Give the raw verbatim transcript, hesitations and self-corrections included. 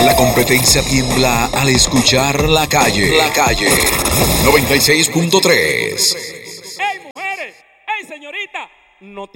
La competencia tiembla al escuchar La Calle. La Calle noventa y seis punto tres. ¡Ey, mujeres! ¡Ey, señorita! No